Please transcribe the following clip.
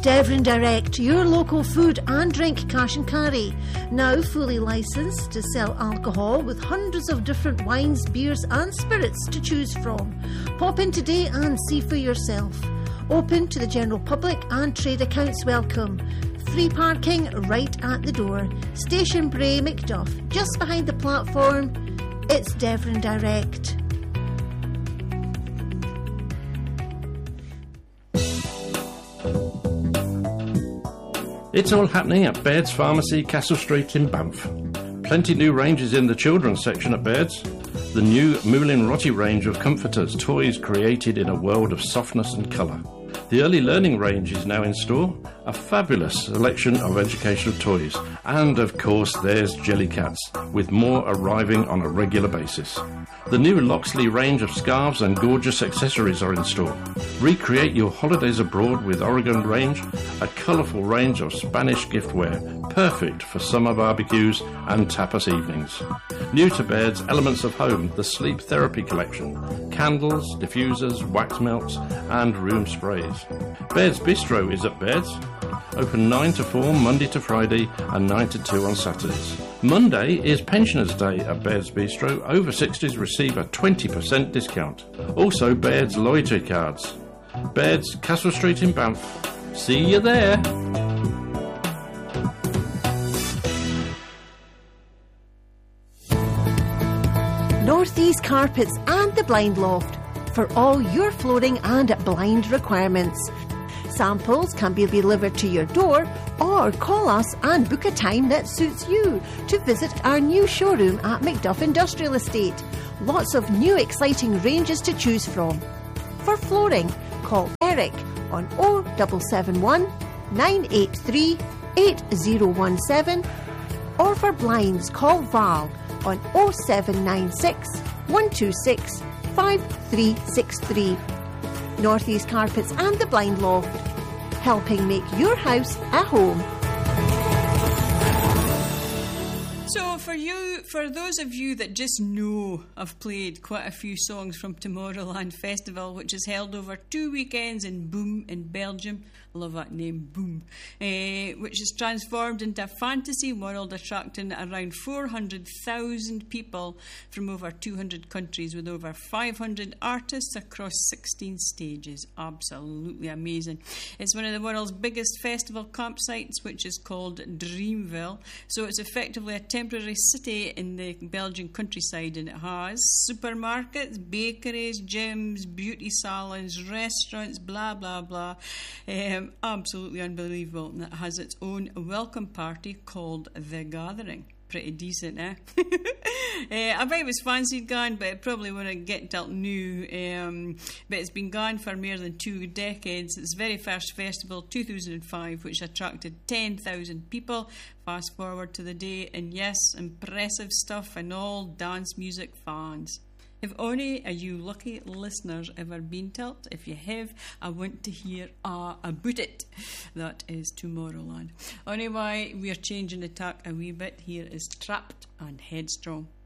Devon Direct, your local food and drink cash and carry. Now fully licensed to sell alcohol with hundreds of different wines, beers and spirits to choose from. Pop in today and see for yourself. Open to the general public and trade accounts welcome. Free parking right at the door. Station Bray, Macduff, just behind the platform. It's Devon Direct. It's all happening at Baird's Pharmacy, Castle Street in Banff. Plenty new ranges in the children's section at Baird's. The new Moulin Rotti range of comforters, toys created in a world of softness and colour. The early learning range is now in store, a fabulous selection of educational toys. And of course there's Jellycats, with more arriving on a regular basis. The new Loxley range of scarves and gorgeous accessories are in store. Recreate your holidays abroad with Oregon range, a colourful range of Spanish giftware, perfect for summer barbecues and tapas evenings. New to Baird's Elements of Home, the Sleep Therapy Collection, candles, diffusers, wax melts and room sprays. Baird's Bistro is at Baird's, open 9 to 4 Monday to Friday and 9 to 2 on Saturdays. Monday is Pensioners' Day at Baird's Bistro. Over 60s receive a 20% discount. Also Baird's loyalty cards. Baird's, Castle Street in Banff. See you there. Northeast Carpets and the Blind Loft for all your flooring and blind requirements. Samples can be delivered to your door or call us and book a time that suits you to visit our new showroom at Macduff Industrial Estate. Lots of new exciting ranges to choose from. For flooring, call Eric on 0771 983 8017 or for blinds, call Val on 0796 126 5363. Northeast Carpets and the Blind Loft, helping make your house a home. So for those of you that just know, I've played quite a few songs from Tomorrowland Festival, which is held over 2 weekends in Boom in Belgium. I love that name, Boom. Which is transformed into a fantasy world attracting around 400,000 people from over 200 countries with over 500 artists across 16 stages. Absolutely amazing. It's one of the world's biggest festival campsites, which is called Dreamville. So it's effectively a temporary city in the Belgian countryside, and it has supermarkets, bakeries, gyms, beauty salons, restaurants, blah blah blah. Absolutely unbelievable. And it has its own welcome party called The Gathering. Pretty decent, eh? I bet it was fancied gone, but it probably wouldn't get till new. But it's been gone for more than 2 decades. Its very first festival, 2005, which attracted 10,000 people. Fast forward to the day, and yes, impressive stuff and all dance music fans. Have any of you lucky listeners ever been to it? If you have, I want to hear about it. That is Tomorrowland. Anyway, we are changing the tack a wee bit. Here is Trapped and Headstrong.